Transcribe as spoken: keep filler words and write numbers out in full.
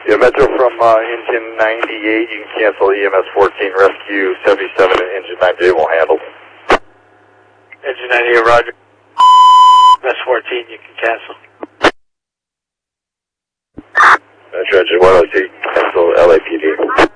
Yeah, Metro from uh, engine ninety-eight, you can cancel E M S fourteen, rescue seventy-seven, and engine ninety-eight will handle. Engine ninety-eight, roger. E M S fourteen, you can cancel. Metro engine one oh two, cancel L A P D.